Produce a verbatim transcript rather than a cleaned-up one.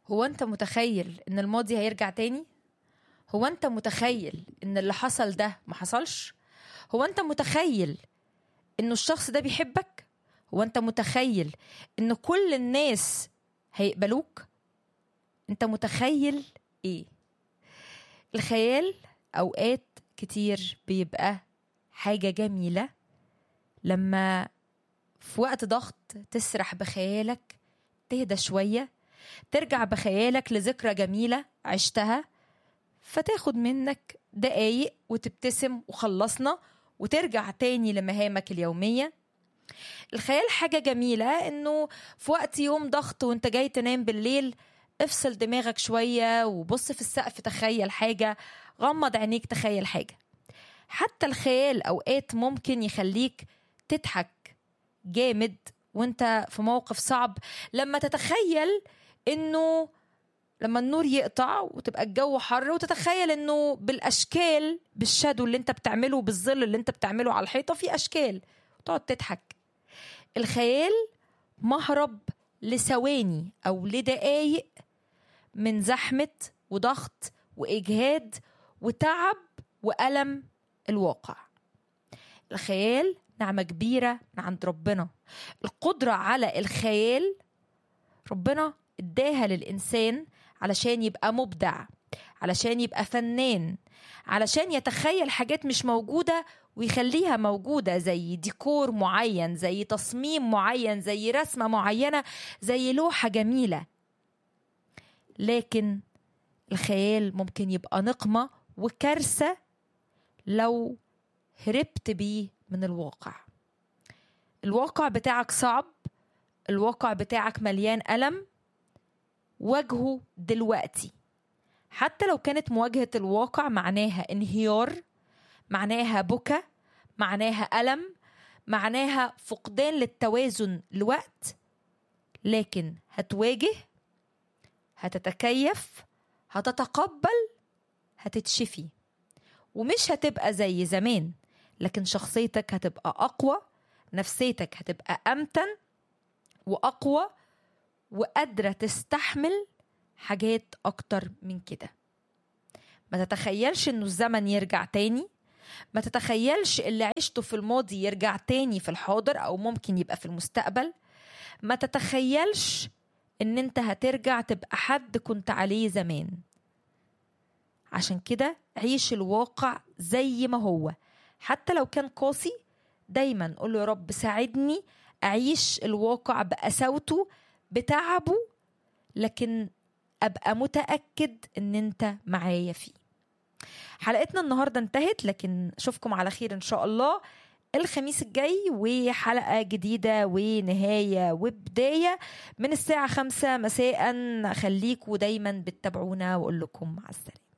هو انت متخيل ان الماضي هيرجع تاني؟ هو انت متخيل ان اللي حصل ده ما حصلش؟ هو انت متخيل انه الشخص ده بيحبك؟ هو انت متخيل ان كل الناس هيقبلوك؟ انت متخيل ايه؟ الخيال اوقات كتير بيبقى حاجة جميلة لما في وقت ضغط تسرح بخيالك، تهدى شوية، ترجع بخيالك لذكرى جميلة عشتها، فتاخد منك دقايق وتبتسم وخلصنا وترجع تاني لمهامك اليومية. الخيال حاجة جميلة انه في وقت يوم ضغط وانت جاي تنام بالليل، افصل دماغك شوية وبص في السقف، تخيل حاجة، غمض عينيك تخيل حاجة. حتى الخيال اوقات ممكن يخليك تضحك جامد وانت في موقف صعب، لما تتخيل انه لما النور يقطع وتبقى الجو حر، وتتخيل انه بالاشكال، بالشادو اللي انت بتعمله، بالظل اللي انت بتعمله على الحيطة، في اشكال، وتقعد تضحك. الخيال مهرب لثواني او لدقايق من زحمة وضغط واجهاد وتعب وألم الواقع. الخيال نعمة كبيرة من عند ربنا. القدرة على الخيال ربنا اداها للإنسان علشان يبقى مبدع، علشان يبقى فنان، علشان يتخيل حاجات مش موجودة ويخليها موجودة، زي ديكور معين، زي تصميم معين، زي رسمة معينة، زي لوحة جميلة. لكن الخيال ممكن يبقى نقمة وكارثة لو هربت بيه من الواقع. الواقع بتاعك صعب، الواقع بتاعك مليان ألم، واجهه دلوقتي. حتى لو كانت مواجهة الواقع معناها انهيار، معناها بكى، معناها ألم، معناها فقدان للتوازن لوقت، لكن هتواجه، هتتكيف، هتتقبل، هتتشفي. ومش هتبقى زي زمان، لكن شخصيتك هتبقى أقوى، نفسيتك هتبقى أمتن وأقوى، وقادرة تستحمل حاجات أكتر من كده. ما تتخيلش إنه الزمن يرجع تاني، ما تتخيلش اللي عشته في الماضي يرجع تاني في الحاضر أو ممكن يبقى في المستقبل. ما تتخيلش إن أنت هترجع تبقى حد كنت عليه زمان. عشان كده عيش الواقع زي ما هو، حتى لو كان قاسي. دايما قول له يا رب ساعدني أعيش الواقع بقساوته بتعبه، لكن أبقى متأكد إن أنت معايا فيه. حلقتنا النهاردة انتهت، لكن أشوفكم على خير إن شاء الله الخميس الجاي، وحلقة جديدة ونهاية وبداية من الساعة خمسة مساء. خليكوا دايما بتتابعونا وأقول لكم مع السلامة.